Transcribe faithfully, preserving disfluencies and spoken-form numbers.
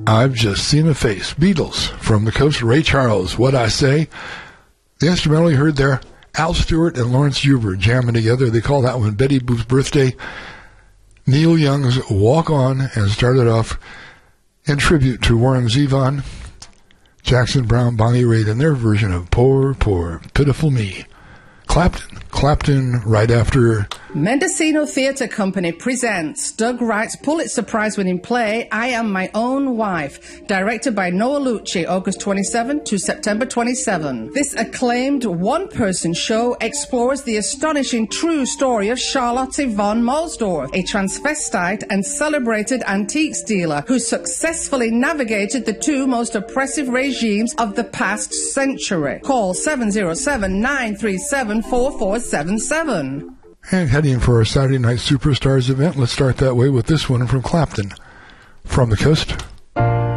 I've Just Seen a Face. Beatles from the coast. Ray Charles, What I Say. The instrumental you heard there, Al Stewart and Lawrence Huber jamming together. They call that one Betty Boop's Birthday. Neil Young's Walk On, and started off in tribute to Warren Zevon, Jackson Browne, Bonnie Raitt, and their version of Poor, Poor, Pitiful Me. Clapton. Clapton right after... Mendocino Theatre Company presents Doug Wright's Pulitzer Prize-winning play, I Am My Own Wife, directed by Noah Lucci, August twenty-seventh to September twenty-seventh. This acclaimed one-person show explores the astonishing true story of Charlotte von Molsdorf, a transvestite and celebrated antiques dealer who successfully navigated the two most oppressive regimes of the past century. Call seven oh seven, nine three seven, four four seven seven. And heading for our Saturday Night Superstars event, let's start that way with this one from Clapton. From the coast.